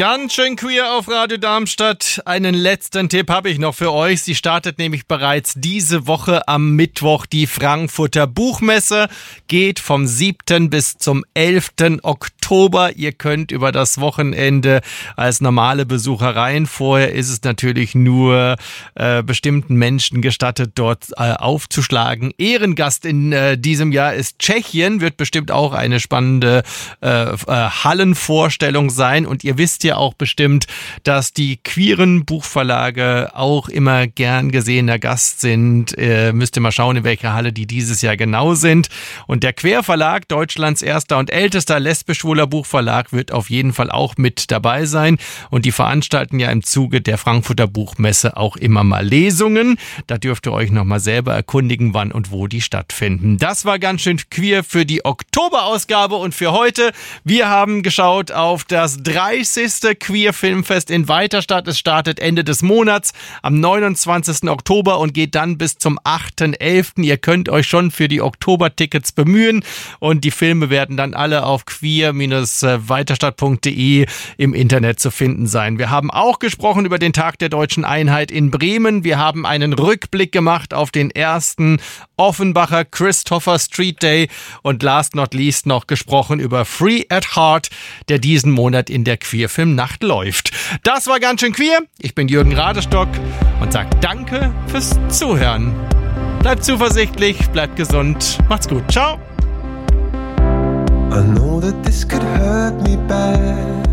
Ganz schön queer auf Radio Darmstadt. Einen letzten Tipp habe ich noch für euch. Sie startet nämlich bereits diese Woche am Mittwoch. Die Frankfurter Buchmesse geht vom 7. bis zum 11. Oktober. Ihr könnt über das Wochenende als normale Besucher rein. Vorher ist es natürlich nur bestimmten Menschen gestattet, dort aufzuschlagen. Ehrengast in diesem Jahr ist Tschechien. Wird bestimmt auch eine spannende Hallenvorstellung sein. Und ihr wisst ja auch bestimmt, dass die queeren Buchverlage auch immer gern gesehener Gast sind. Müsst ihr mal schauen, in welcher Halle die dieses Jahr genau sind. Und der Querverlag, Deutschlands erster und ältester lesbisch-schwuler Buchverlag, wird auf jeden Fall auch mit dabei sein. Und die veranstalten ja im Zuge der Frankfurter Buchmesse auch immer mal Lesungen. Da dürft ihr euch nochmal selber erkundigen, wann und wo die stattfinden. Das war ganz schön queer für die Oktoberausgabe und für heute. Wir haben geschaut auf das 30. Queer Filmfest in Weiterstadt. Es startet Ende des Monats am 29. Oktober und geht dann bis zum 8.11. Ihr könnt euch schon für die Oktober-Tickets bemühen und die Filme werden dann alle auf queer-weiterstadt.de im Internet zu finden sein. Wir haben auch gesprochen über den Tag der Deutschen Einheit in Bremen. Wir haben einen Rückblick gemacht auf den ersten Offenbacher Christopher Street Day und last not least noch gesprochen über Free at Heart, der diesen Monat in der Queerfilmnacht läuft. Das war ganz schön queer. Ich bin Jürgen Radestock und sage danke fürs Zuhören. Bleibt zuversichtlich, bleibt gesund, macht's gut. Ciao. I know that this could hurt me bad.